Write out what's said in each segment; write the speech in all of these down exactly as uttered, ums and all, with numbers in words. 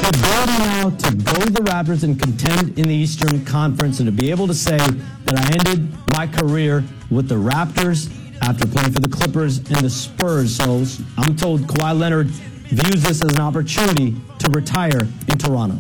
the ability now to go to the Raptors and contend in the Eastern Conference and to be able to say that I ended my career with the Raptors after playing for the Clippers and the Spurs. So I'm told Kawhi Leonard views this as an opportunity to retire in Toronto.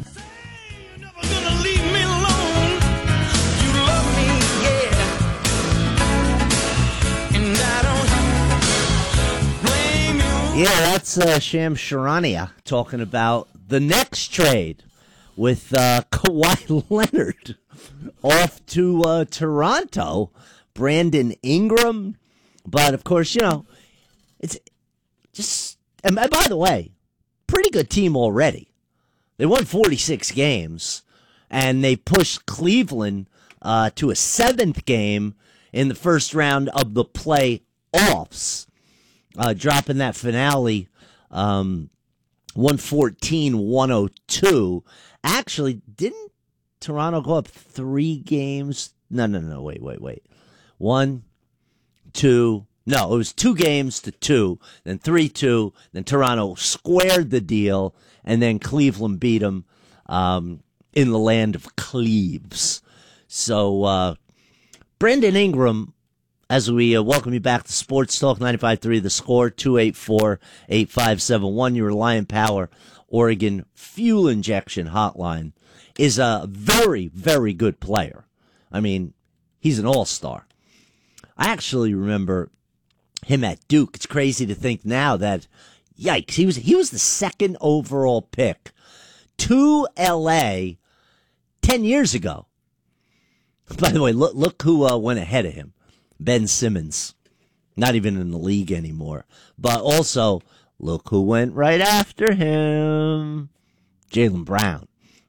Yeah, that's uh, Shams Charania talking about the next trade with uh, Kawhi Leonard off to uh, Toronto, Brandon Ingram. But, of course, you know, it's just, and by the way, pretty good team already. They won forty-six games, and they pushed Cleveland uh, to a seventh game in the first round of the playoffs. Uh, dropping that finale, um, one fourteen one oh two. Actually, didn't Toronto go up three games? No, no, no, wait, wait, wait. One, two, no, it was two games to two, then three two, then Toronto squared the deal, and then Cleveland beat them um, in the land of Cleves. So, uh, Brandon Ingram, as we uh, welcome you back to Sports Talk ninety-five point three, The Score, two eight four, eight five seven one, your Reliant Power Oregon fuel injection hotline, is a very, very good player. I mean, he's an all-star. I actually remember him at Duke. It's crazy to think now that, yikes, he was he was the second overall pick to L A ten years ago. By the way, look, look who uh, went ahead of him. Ben Simmons, not even in the league anymore. But also, look who went right after him. Jaylen Brown.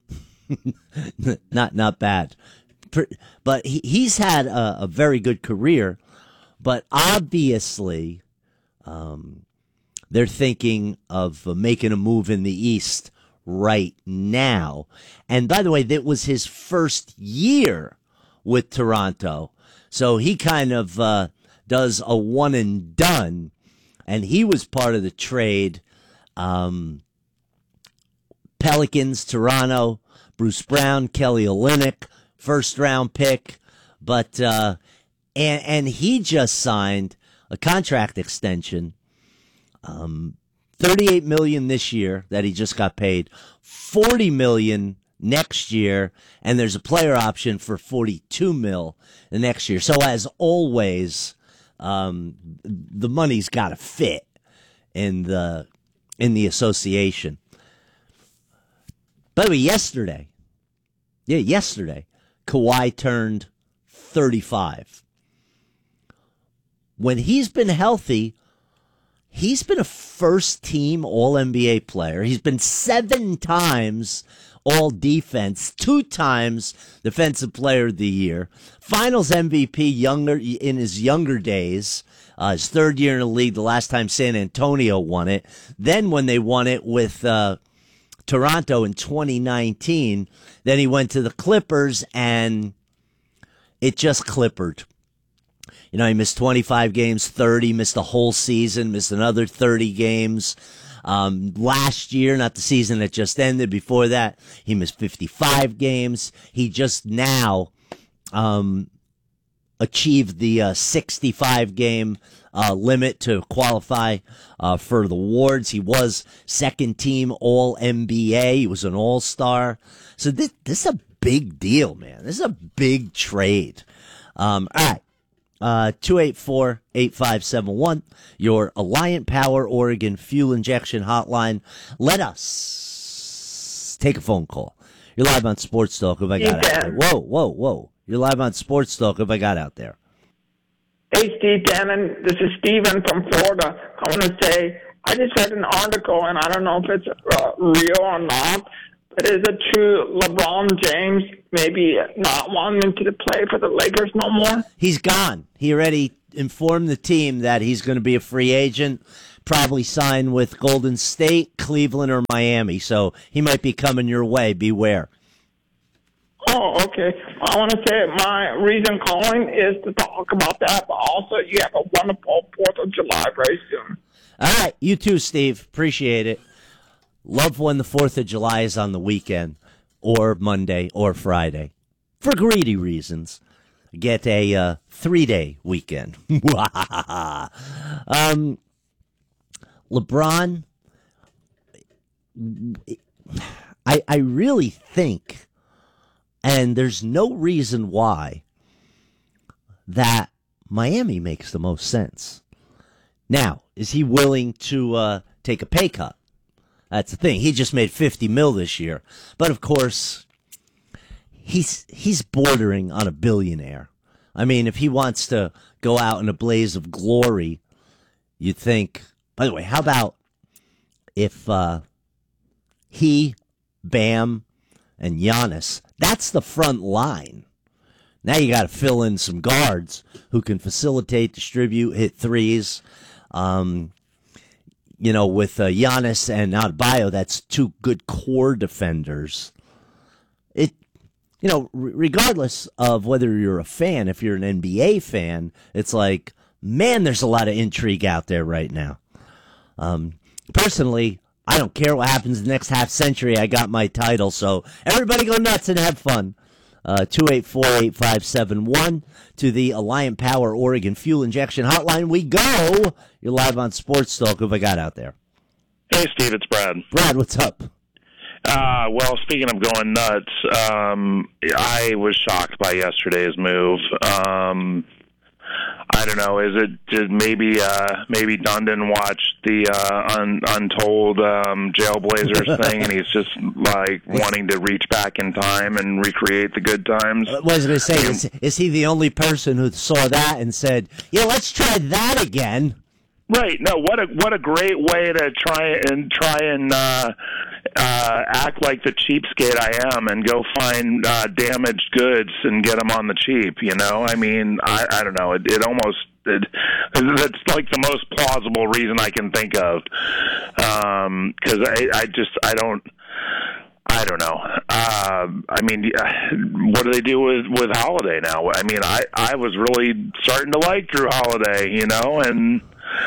not not bad. But he, he's had a, a very good career. But obviously, um, they're thinking of uh, making a move in the East right now. And by the way, that was his first year with Toronto. So he kind of uh, does a one and done, and he was part of the trade. Um, Pelicans, Toronto, Bruce Brown, Kelly Olynyk, first round pick, but uh, and and he just signed a contract extension, um, thirty-eight million this year that he just got paid, forty million next year, and there's a player option for forty-two mil the next year. So as always, um, the money's got to fit in the in the association. By the way, yesterday, yeah, yesterday, Kawhi turned thirty-five. When he's been healthy, he's been a first-team All N B A player. He's been seven times All Defense, two times Defensive Player of the Year, Finals M V P younger in his younger days, uh, his third year in the league, the last time San Antonio won it. Then when they won it with uh, Toronto in twenty nineteen, then he went to the Clippers and it just clippered. You know, he missed twenty-five games, thirty, missed a whole season, missed another thirty games. Um, last year, not the season that just ended, before that, he missed fifty-five games. He just now um, achieved the uh, sixty-five game uh, limit to qualify uh, for the awards. He was second team All N B A. He was an all-star. So this, this is a big deal, man. This is a big trade. Um, all right. Uh, two eight four, eight five seven one, your Alliant Power Oregon fuel injection hotline. Let us take a phone call. You're live on Sports Talk. If I got hey, out there. Whoa, whoa, whoa. You're live on Sports Talk. If I got out there. Hey, Steve Cannon. This is Steven from Florida. I want to say, I just read an article, and I don't know if it's uh, real or not, but is it true LeBron James maybe not wanting to play for the Lakers no more? He's gone. He already informed the team that he's going to be a free agent, probably sign with Golden State, Cleveland, or Miami. So he might be coming your way. Beware. Oh, okay. I want to say my reason calling is to talk about that, but also you have a wonderful fourth of July very soon. All right. You too, Steve. Appreciate it. love when the fourth of July is on the weekend or Monday or Friday for greedy reasons. Get a uh, three-day weekend. um, LeBron, I, I really think, and there's no reason why, that Miami makes the most sense. Now, is he willing to uh, take a pay cut? That's the thing. He just made fifty mil this year. But, of course, he's he's bordering on a billionaire. I mean, if he wants to go out in a blaze of glory, you'd think, by the way, how about if uh, he, Bam, and Giannis, that's the front line. Now you got to fill in some guards who can facilitate, distribute, hit threes. Um, you know, with uh, Giannis and Adebayo, that's two good core defenders. It, you know, r- regardless of whether you're a fan, if you're an N B A fan, it's like, man, there's a lot of intrigue out there right now. Um, personally, I don't care what happens the next half century. I got my title, so everybody go nuts and have fun. Uh, two eight four, eight five seven one to the Alliant Power Oregon Fuel Injection Hotline. We go. You're live on Sports Talk. Who have I got out there? Hey, Steve, it's Brad. Brad, what's up? Uh, well, speaking of going nuts, um, I was shocked by yesterday's move. Um, I don't know. Is it did maybe uh, maybe Dundon watched the uh, un, Untold um, Jailblazers thing, and he's just like wanting to reach back in time and recreate the good times? What was I going to say? Is, is he the only person who saw that and said, "Yeah, let's try that again"? Right. No. What a what a great way to try and try and uh, uh, act like the cheapskate I am and go find uh, damaged goods and get them on the cheap. You know. I mean, I, I don't know. It, it almost it, it's like the most plausible reason I can think of. Um, 'cause I I just I don't. I don't know. Uh, I mean, what do they do with, with Holiday now? I mean, I, I was really starting to like Drew Holiday, you know, and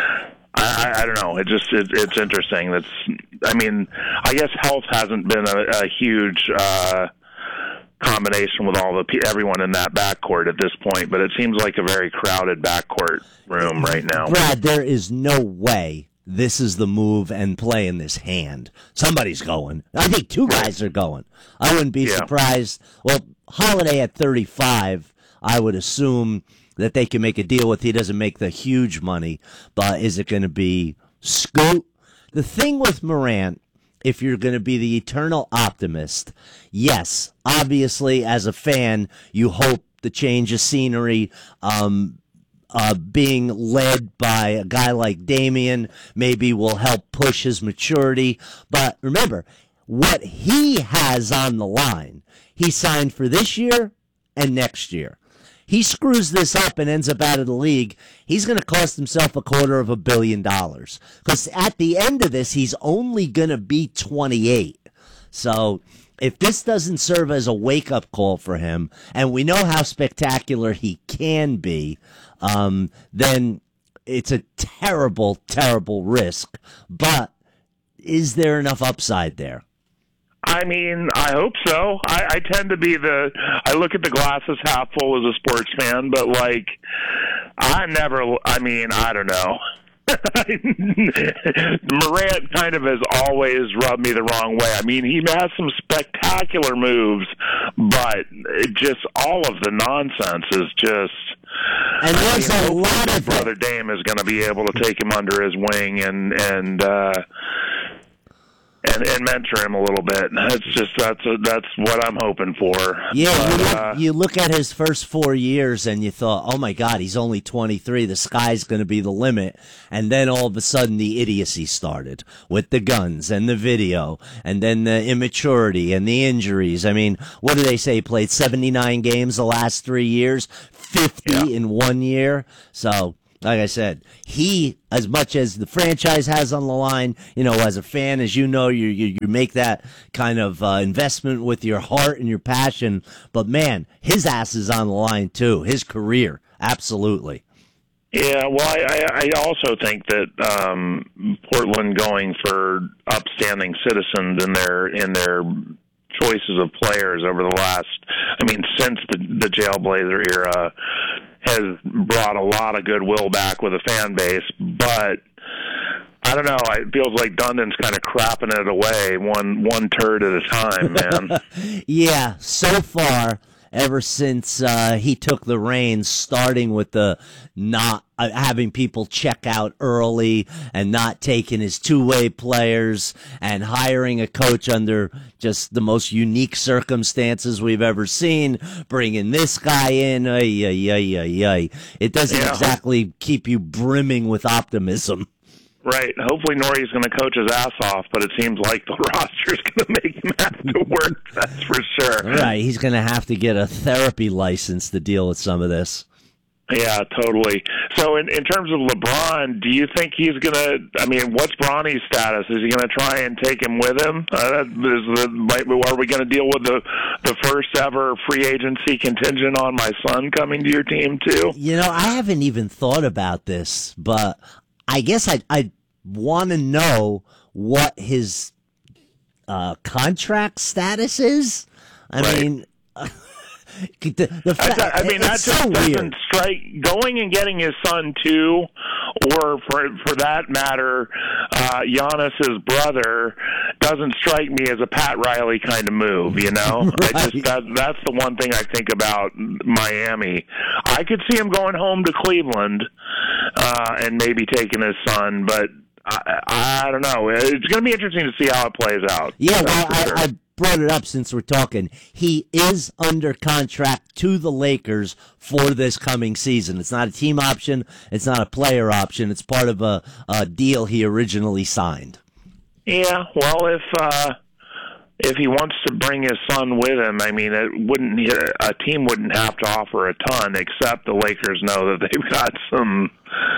I, I don't know. It just it, it's interesting. That's I mean, I guess health hasn't been a, a huge uh, combination with all the everyone in that backcourt at this point, but it seems like a very crowded backcourt room right now. Brad, there is no way this is the move and play in this hand. Somebody's going. I think two guys are going. I wouldn't be yeah. surprised. Well, Holiday at thirty-five, I would assume that they can make a deal with. He doesn't make the huge money, but is it going to be Scoot? The thing with Morant, if you're going to be the eternal optimist, yes, obviously as a fan, you hope the change of scenery, um, Uh, being led by a guy like Damian maybe will help push his maturity. But remember, what he has on the line, he signed for this year and next year. He screws this up and ends up out of the league, he's going to cost himself a quarter of a billion dollars. Because at the end of this, he's only going to be twenty-eight. So if this doesn't serve as a wake-up call for him, and we know how spectacular he can be, um, then it's a terrible, terrible risk. But is there enough upside there? I mean, I hope so. I, I tend to be the, I look at the glasses half full as a sports fan, but like, I never, I mean, I don't know. Morant kind of has always rubbed me the wrong way. I mean, he has some spectacular moves, but it just all of the nonsense is just. And there's I mean, a lot of brother Dame is going to be able to take him under his wing and and. uh And, and mentor him a little bit. That's just that's a, that's what I'm hoping for. Yeah, but, you, look, uh, you look at his first four years and you thought, oh my God, he's only twenty-three. The sky's going to be the limit. And then all of a sudden the idiocy started with the guns and the video and then the immaturity and the injuries. I mean, what do they say? He played seventy-nine games the last three years, fifty yeah. in one year. So. Like I said, he, as much as the franchise has on the line, you know, as a fan, as you know, you you, you make that kind of uh, investment with your heart and your passion. But, man, his ass is on the line, too. His career, absolutely. Yeah, well, I, I, I also think that um, Portland going for upstanding citizens in their in their choices of players over the last, I mean, since the, the Jailblazer era, has brought a lot of goodwill back with the fan base. But I don't know. It feels like Dundon's kind of crapping it away one one turd at a time, man. Yeah, so far, ever since uh, he took the reins, starting with the not uh, having people check out early and not taking his two-way players and hiring a coach under just the most unique circumstances we've ever seen, bringing this guy in, ay, ay, ay, ay, ay. It doesn't Yeah. exactly keep you brimming with optimism. Right. Hopefully Norrie's going to coach his ass off, but it seems like the roster's going to make him have to work, that's for sure. Right, he's going to have to get a therapy license to deal with some of this. Yeah, totally. So in, in terms of LeBron, do you think he's going to, I mean, what's Bronny's status? Is he going to try and take him with him? Uh, is the, might, are we going to deal with the, the first ever free agency contingent on my son coming to your team too? You know, I haven't even thought about this, but I guess I I want to know what his uh, contract status is. I Right. mean, the, the That's, fa- I mean, that it's just so doesn't weird. strike. Going and getting his son too, or for for that matter, uh, Giannis's brother, doesn't strike me as a Pat Riley kind of move. You know, I Right. just that that's the one thing I think about Miami. I could see him going home to Cleveland uh, and maybe taking his son, but I, I don't know. It's going to be interesting to see how it plays out. Yeah, That's well, for I, sure. I brought it up since we're talking. He is under contract to the Lakers for this coming season. It's not a team option. It's not a player option. It's part of a, a deal he originally signed. Yeah, well, if uh, if he wants to bring his son with him, I mean, it wouldn't a team wouldn't have to offer a ton, except the Lakers know that they've got some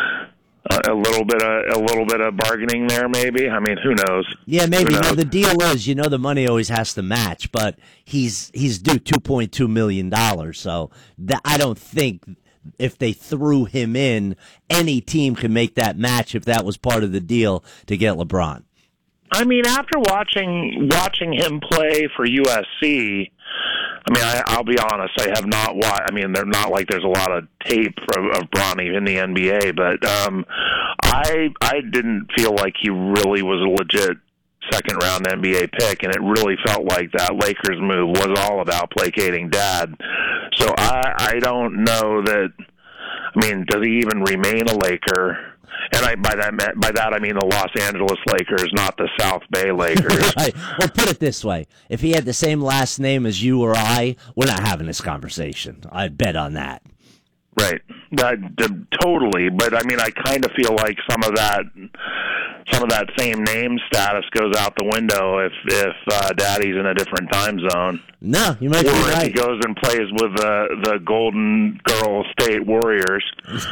a little bit of a little bit of bargaining there. Maybe, I mean, who knows? Yeah, maybe. Who Now, knows? the deal is, you know, the money always has to match, but he's he's due two point two million dollars. So that, I don't think if they threw him in, any team can make that match if that was part of the deal to get LeBron. I mean, after watching watching him play for U S C, I mean, I, I'll be honest, I have not watched. I mean, they're not like there's a lot of tape of, of Bronny in the N B A, but um, I I didn't feel like he really was a legit second round N B A pick, and it really felt like that Lakers move was all about placating Dad. So I I don't know that. I mean, does he even remain a Laker? And I, by that by that I mean the Los Angeles Lakers, not the South Bay Lakers. Right. Well, put it this way. If he had the same last name as you or I, we're not having this conversation. I'd bet on that. Right. That, the, totally. But I mean, I kind of feel like some of that, some of that same name status goes out the window if if uh, Daddy's in a different time zone, No, you might or be if he right. goes and plays with the the Golden Girl State Warriors.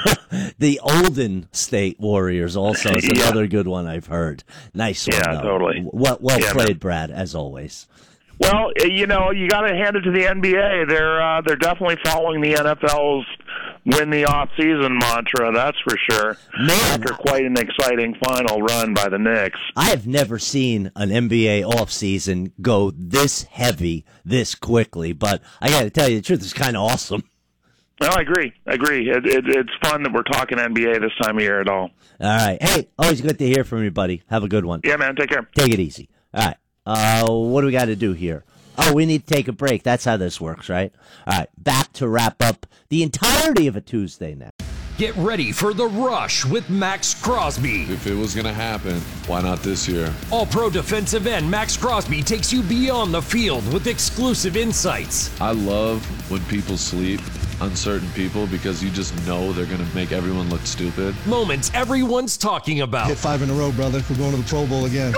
The Olden State Warriors also is Yeah. another good one I've heard. Nice one, Yeah, though. totally. Well, well Yeah, played, man. Brad, as always. Well, you know, you got to hand it to the N B A. They're uh, they're definitely following the N F L's win the off-season mantra. That's for sure. Man. After quite an exciting final run by the Knicks. I have never seen an N B A offseason go this heavy this quickly, but I got to tell you the truth, it's kind of awesome. No, I agree. I agree. It, it, it's fun that we're talking N B A this time of year at all. All right. Hey, always good to hear from you, buddy. Have a good one. Yeah, man. Take care. Take it easy. All right. Uh, what do we got to do here? Oh, we need to take a break. That's how this works, right? All right. Back to wrap up the entirety of a Tuesday now. Get ready for The Rush with Max Crosby. If it was going to happen, why not this year? All-Pro defensive end Max Crosby takes you beyond the field with exclusive insights. I love when people sleep on certain people because you just know they're going to make everyone look stupid. Moments everyone's talking about. Hit five in a row, brother. We're going to the Pro Bowl again.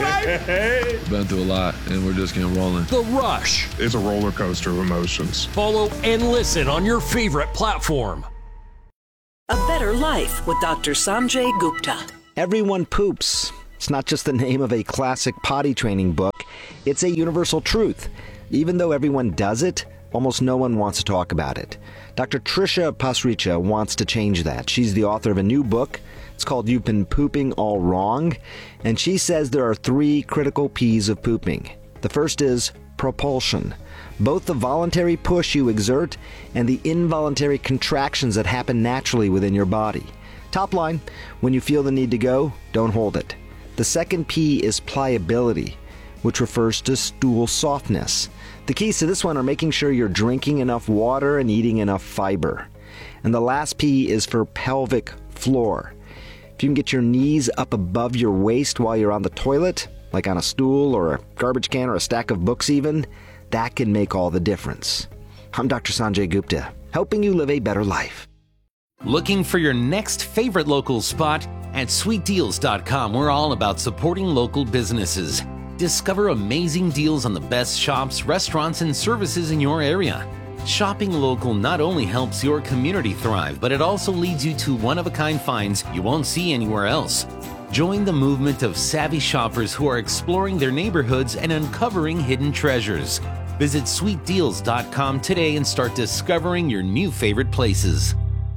Been through a lot, and we're just getting rolling. The Rush. It's a roller coaster of emotions. Follow and listen on your favorite platform. A Better Life with Doctor Sanjay Gupta. Everyone poops. It's not just the name of a classic potty training book. It's a universal truth. Even though everyone does it, almost no one wants to talk about it. Doctor Tricia Pasricha wants to change that. She's the author of a new book. It's called You've Been Pooping All Wrong, and she says there are three critical P's of pooping. The first is propulsion. Both the voluntary push you exert and the involuntary contractions that happen naturally within your body. Top line, when you feel the need to go, don't hold it. The second P is pliability, which refers to stool softness. The keys to this one are making sure you're drinking enough water and eating enough fiber. And the last P is for pelvic floor. If you can get your knees up above your waist while you're on the toilet, like on a stool or a garbage can or a stack of books even, that can make all the difference. I'm Doctor Sanjay Gupta, helping you live a better life. Looking for your next favorite local spot? At sweet deals dot com, we're all about supporting local businesses. Discover amazing deals on the best shops, restaurants, and services in your area. Shopping local not only helps your community thrive, but it also leads you to one-of-a-kind finds you won't see anywhere else. Join the movement of savvy shoppers who are exploring their neighborhoods and uncovering hidden treasures. Visit sweet deals dot com today and start discovering your new favorite places.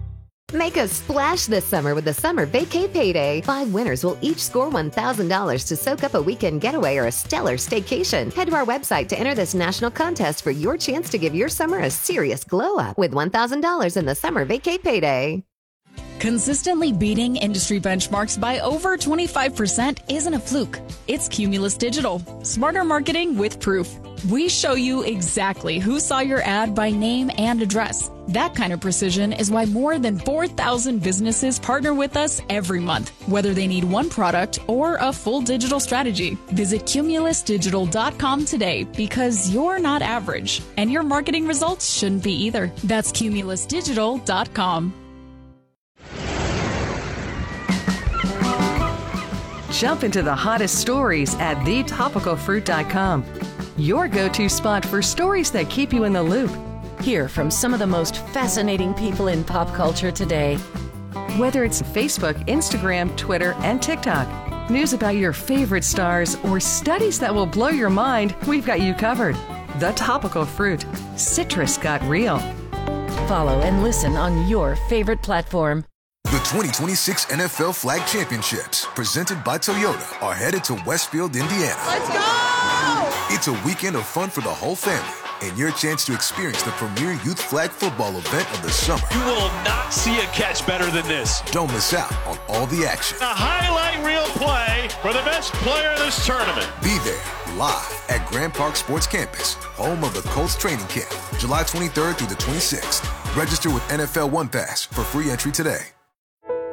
Make a splash this summer with the Summer Vacay Payday. Five winners will each score one thousand dollars to soak up a weekend getaway or a stellar staycation. Head to our website to enter this national contest for your chance to give your summer a serious glow up with one thousand dollars in the Summer Vacay Payday. Consistently beating industry benchmarks by over twenty-five percent isn't a fluke. It's Cumulus Digital. Smarter marketing with proof. We show you exactly who saw your ad by name and address. That kind of precision is why more than four thousand businesses partner with us every month, whether they need one product or a full digital strategy. Visit cumulus digital dot com today because you're not average, and your marketing results shouldn't be either. That's cumulus digital dot com. Jump into the hottest stories at the topical fruit dot com. Your go-to spot for stories that keep you in the loop. Hear from some of the most fascinating people in pop culture today. Whether it's Facebook, Instagram, Twitter, and TikTok, news about your favorite stars, or studies that will blow your mind, we've got you covered. The Topical Fruit. Citrus got real. Follow and listen on your favorite platform. The twenty twenty-six N F L Flag Championships, presented by Toyota, are headed to Westfield, Indiana. Let's go! It's a weekend of fun for the whole family, and your chance to experience the premier youth flag football event of the summer. You will not see a catch better than this. Don't miss out on all the action. A highlight reel play for the best player in this tournament. Be there, live at Grand Park Sports Campus, home of the Colts training camp, July twenty-third through the twenty-sixth. Register with N F L One Pass for free entry today.